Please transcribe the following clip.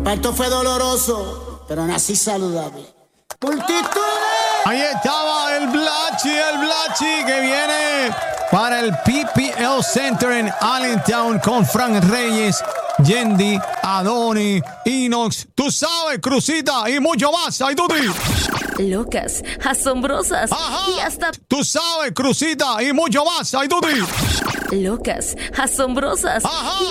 Parto fue doloroso, pero nací saludable. ¡Multitudes! Ahí estaba el Blachi que viene para el PPL Center en Allentown con Frank Reyes, Yendi, Adoni, Inox, tú sabes, Crucita y mucho más. ¡Ay, Tuti! Locas, asombrosas. Ajá. Y hasta tú sabes, Crucita y mucho más. ¡Ay, Tuti! locas, asombrosas. Ajá.